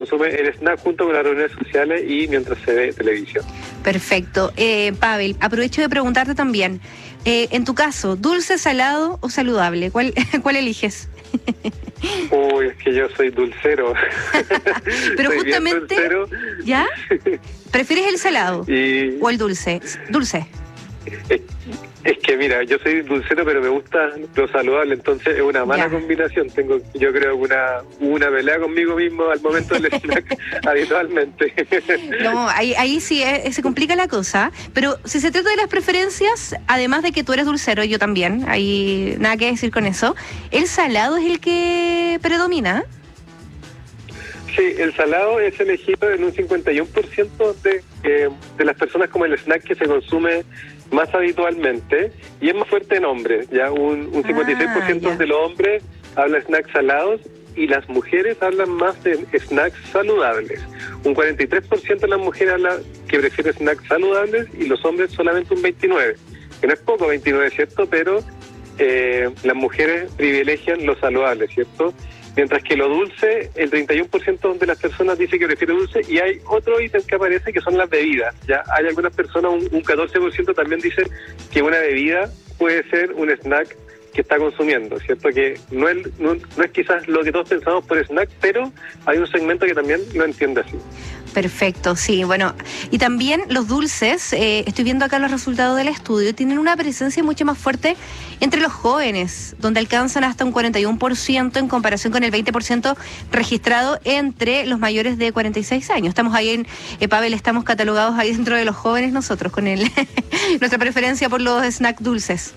consume el snack junto con las reuniones sociales y mientras se ve televisión. Perfecto. Pavel, aprovecho de preguntarte también, en tu caso, ¿dulce, salado o saludable? ¿Cuál eliges? Uy, es que yo soy dulcero. Pero soy justamente, dulcero. ¿Ya? ¿Prefieres el salado o el dulce? Dulce. Es que mira, yo soy dulcero, pero me gusta lo saludable, entonces es una mala combinación. Tengo, yo creo, una pelea conmigo mismo al momento del snack habitualmente. No, ahí sí se complica la cosa, pero si se trata de las preferencias, además de que tú eres dulcero, yo también, hay nada que decir con eso, ¿el salado es el que predomina? Sí, el salado es elegido en un 51% de las personas como el snack que se consume más habitualmente, y es más fuerte en hombres, ya un 56% de los hombres habla snacks salados y las mujeres hablan más de snacks saludables. Un 43% de las mujeres habla que prefiere snacks saludables y los hombres solamente un 29%, que no es poco 29, ¿cierto? Pero las mujeres privilegian lo saludable, ¿cierto? Mientras que lo dulce, el 31% de las personas dice que prefiere dulce, y hay otro ítem que aparece que son las bebidas. Ya hay algunas personas, un 14% también dicen que una bebida puede ser un snack que está consumiendo, ¿cierto? Que no es quizás lo que todos pensamos por snack, pero hay un segmento que también lo entiende así. Perfecto, sí, bueno, y también los dulces, estoy viendo acá los resultados del estudio, tienen una presencia mucho más fuerte entre los jóvenes, donde alcanzan hasta un 41% en comparación con el 20% registrado entre los mayores de 46 años. Estamos ahí Pavel, estamos catalogados ahí dentro de los jóvenes nosotros, con nuestra preferencia por los snacks dulces.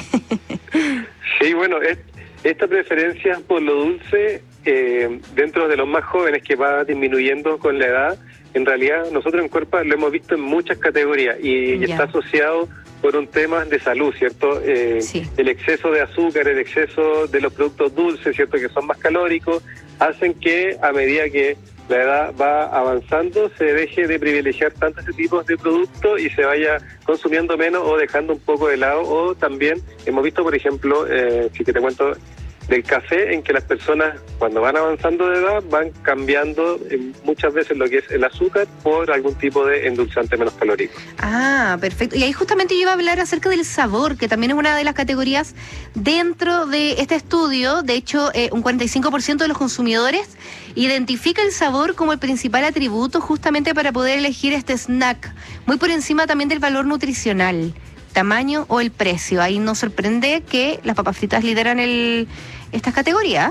Sí, bueno, esta preferencia por lo dulce dentro de los más jóvenes, que va disminuyendo con la edad, en realidad nosotros en Corpa lo hemos visto en muchas categorías y está asociado por un tema de salud, ¿cierto? El exceso de azúcar, el exceso de los productos dulces, ¿cierto? Que son más calóricos, hacen que a medida que la edad va avanzando se deje de privilegiar tanto ese tipo de productos y se vaya consumiendo menos o dejando un poco de lado. O también hemos visto, por ejemplo, si que te cuento del café, en que las personas cuando van avanzando de edad van cambiando muchas veces lo que es el azúcar por algún tipo de endulzante menos calórico. Ah, perfecto. Y ahí justamente yo iba a hablar acerca del sabor, que también es una de las categorías dentro de este estudio. De hecho, un 45% de los consumidores identifica el sabor como el principal atributo justamente para poder elegir este snack, muy por encima también del valor nutricional, tamaño o el precio. Ahí nos sorprende que las papas fritas lideran estas categorías.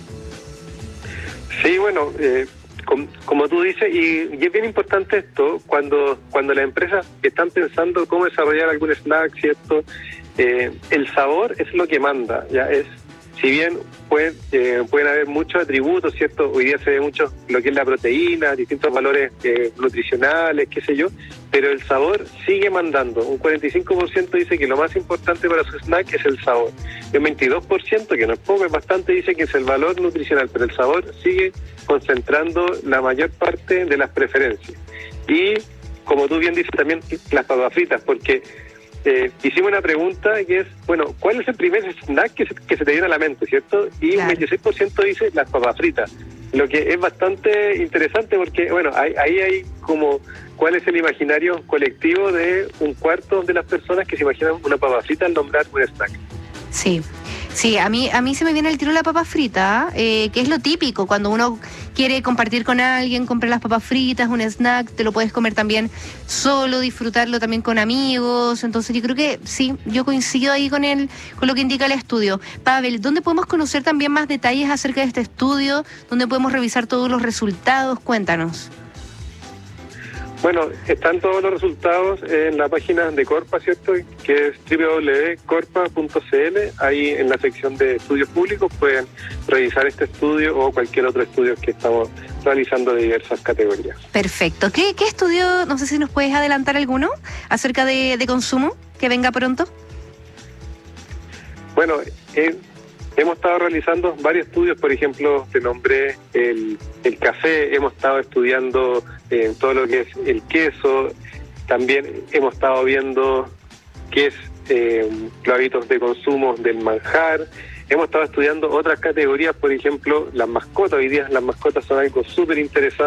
Sí, bueno, como tú dices, y es bien importante esto, cuando las empresas están pensando cómo desarrollar algún snack, ¿cierto? El sabor es lo que manda, ya es, si bien pueden haber muchos atributos, ¿cierto? Hoy día se ve mucho lo que es la proteína, distintos valores nutricionales, qué sé yo, pero el sabor sigue mandando. Un 45% dice que lo más importante para su snack es el sabor. Y un 22%, que no es poco, es bastante, dice que es el valor nutricional, pero el sabor sigue concentrando la mayor parte de las preferencias. Y, como tú bien dices, también las papas fritas, porque hicimos una pregunta que es, bueno, ¿cuál es el primer snack que se te viene a la mente, ¿cierto? Y un 26% dice las papas fritas, lo que es bastante interesante porque, bueno, ahí hay como cuál es el imaginario colectivo de un cuarto de las personas que se imaginan una papa frita al nombrar un snack. Sí, a mí se me viene el tiro la papa frita, que es lo típico, cuando uno quiere compartir con alguien, comprar las papas fritas, un snack, te lo puedes comer también solo, disfrutarlo también con amigos. Entonces yo creo que sí, yo coincido ahí con lo que indica el estudio. Pavel, ¿dónde podemos conocer también más detalles acerca de este estudio? ¿Dónde podemos revisar todos los resultados? Cuéntanos. Bueno, están todos los resultados en la página de Corpa, ¿cierto? Que es www.corpa.cl. Ahí en la sección de estudios públicos pueden revisar este estudio o cualquier otro estudio que estamos realizando de diversas categorías. Perfecto. ¿Qué estudio, no sé si nos puedes adelantar alguno acerca de consumo que venga pronto? Bueno, hemos estado realizando varios estudios, por ejemplo, te nombré el café, hemos estado estudiando todo lo que es el queso, también hemos estado viendo qué es los hábitos de consumo del manjar, hemos estado estudiando otras categorías, por ejemplo, las mascotas. Hoy día las mascotas son algo súper interesante.